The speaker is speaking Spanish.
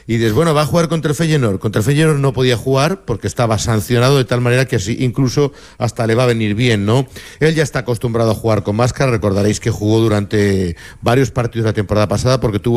y dices, bueno, va a jugar contra el Feyenoord. Contra el Feyenoord no podía jugar porque estaba sancionado, de tal manera que así incluso hasta le va a venir bien, ¿no? Él ya está acostumbrado a jugar con máscara. Recordaréis que jugó durante varios partidos la temporada pasada porque tuvo